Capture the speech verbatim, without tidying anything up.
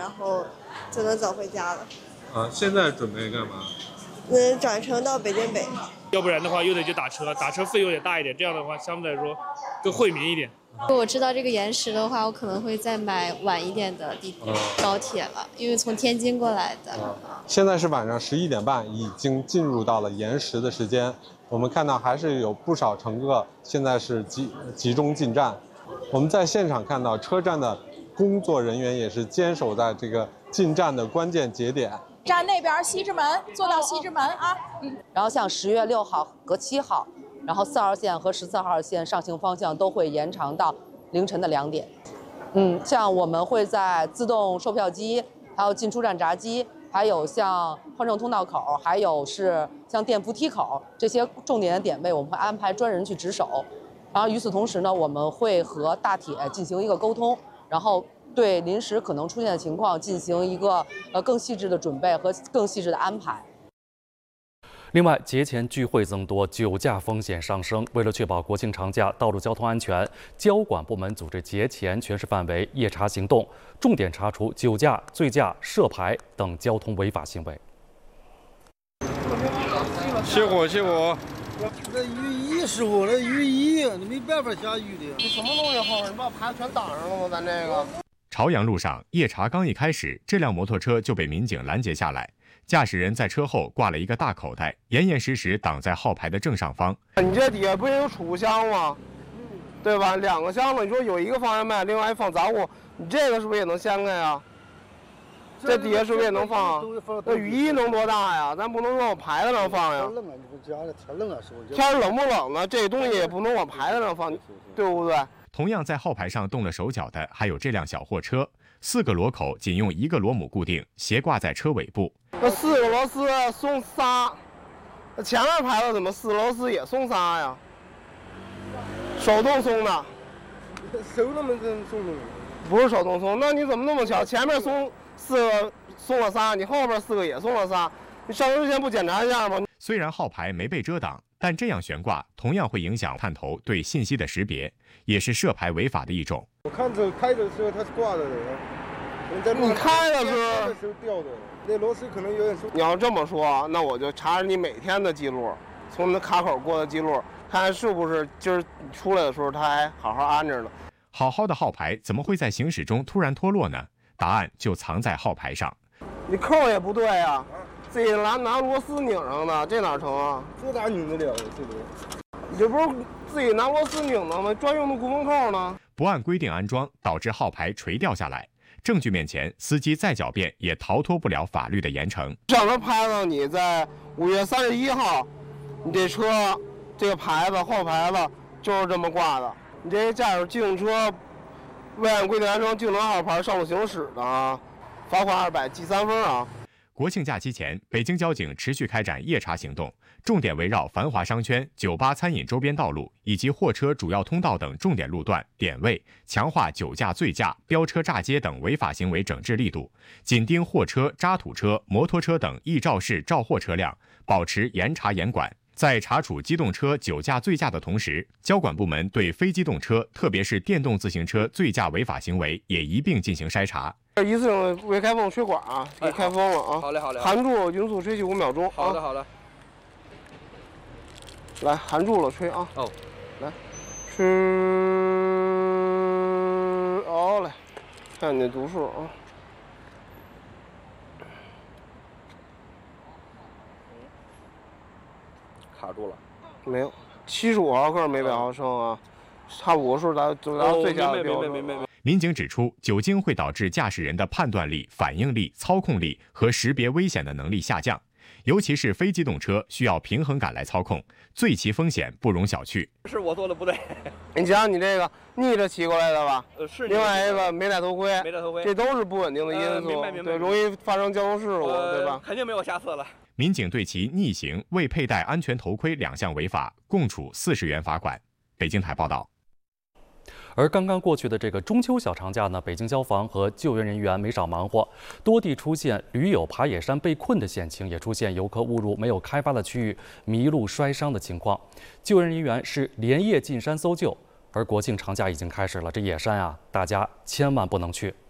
然后就能早回家了。 啊，现在准备干嘛？ 嗯，转乘到北京北。 要不然的话又得去打车，打车费用也大一点，这样的话相对来说更惠民一点。 如果我知道这个延时的话，我可能会再买晚一点的地铁、高铁了，因为从天津过来的。 现在是晚上十一点半，已经进入到了延时的时间。我们看到还是有不少乘客现在是集集中进站。我们在现场看到车站的工作人员也是坚守在这个进站的关键节点。 站那边西直门，坐到西直门啊。嗯。 然后像十月六号和七号。然后四号线和十四号线上行方向都会延长到凌晨的两点。嗯，像我们会在自动售票机、还有进出站闸机、还有像换乘通道口、还有是像电扶梯口这些重点的点位，我们会安排专人去值守。然后与此同时呢，我们会和大铁进行一个沟通，然后对临时可能出现的情况进行一个呃更细致的准备和更细致的安排。 另外，节前聚会增多，酒驾风险上升。为了确保国庆长假道路交通安全，交管部门组织节前全市范围夜查行动，重点查处酒驾、醉驾、涉牌等交通违法行为。 熄火，熄火！ 那雨衣师傅，那雨衣你没办法下雨的。 你什么东西后面？你把牌全挡上了吗？咱这个。 朝阳路上夜查刚一开始，这辆摩托车就被民警拦截下来。驾驶人在车后挂了一个大口袋，严严实实挡在号牌的正上方。 你这底下不是有储物箱吗？对吧？两个箱子，你说有一个放外卖，另外一放杂物，你这个是不是也能掀开呀？这底下是不是也能放？那雨衣能多大呀？咱不能往牌子上放呀。 冷啊，你这家天冷啊，是不？ 天冷不冷呢？这东西也不能往牌子上放，对不对？ 同样在号牌上动了手脚的，还有这辆小货车。四个螺口仅用一个螺母固定，斜挂在车尾部。 那四个螺丝松仨，那前面牌子怎么四螺丝也松仨呀？手动松的。 手那么松松？ 不是手动松，那你怎么那么巧？前面松四个松了仨，你后边四个也松了仨，你上车之前不检查一下吗？ 虽然号牌没被遮挡，但这样悬挂同样会影响探头对信息的识别，也是涉牌违法的一种。 我看着开的时候它是挂着的， 你开的时候掉的，那螺丝可能有点松。 你要这么说，那我就查查你每天的记录，从那卡口过的记录，看是不是今儿出来的时候它还好好安着呢。 好好的号牌怎么会在行驶中突然脱落呢？答案就藏在号牌上。 你扣也不对呀、啊，自己拿拿螺丝拧上的，这哪成啊？ 这哪拧得了？这个， 你这不是自己拿螺丝拧的吗？专用的固风扣呢？ 不按规定安装，导致号牌垂掉下来。证据面前，司机再狡辩也逃脱不了法律的严惩。 上头拍到你在五月三十一号，你这车这个牌子后牌子就是这么挂的。你这驾驶机动车未按规定安装竞能号牌上路行驶的啊，罚款二百，记三分啊。 国庆假期前，北京交警持续开展夜查行动，重点围绕繁华商圈、酒吧、餐饮周边道路以及货车主要通道等重点路段点位，强化酒驾、醉驾、飙车、炸街等违法行为整治力度，紧盯货车、渣土车、摩托车等易肇事肇祸车辆，保持严查严管。在查处机动车酒驾、醉驾的同时，交管部门对非机动车，特别是电动自行车醉驾违法行为也一并进行筛查。 一次性未开封吹管啊，给开封了啊！ 好嘞，好嘞。 含住，匀速吹气五秒钟。 好的，好的。 来，含住了吹啊！ 哦， 来，吹，哦来，看你的读数啊。 卡住了。 没有，七十五毫克每百毫升啊，差五个数达就达最佳的标准。 民警指出，酒精会导致驾驶人的判断力、反应力、操控力和识别危险的能力下降，尤其是非机动车需要平衡感来操控，醉骑风险不容小觑。 是我做的不对。 你想你这个逆着骑过来的吧？ 呃，是。 另外一个没戴头盔， 没戴头盔， 这都是不稳定的因素， 呃、明白明白对，容易发生交通事故， 呃、 对吧？ 肯定没有下次了。 民警对其逆行、未佩戴安全头盔两项违法，共处四十元罚款。北京台报道。 而刚刚过去的这个中秋小长假呢，北京消防和救援人员没少忙活，多地出现驴友爬野山被困的险情，也出现游客误入没有开发的区域迷路摔伤的情况。救援人员是连夜进山搜救，而国庆长假已经开始了，这野山啊，大家千万不能去。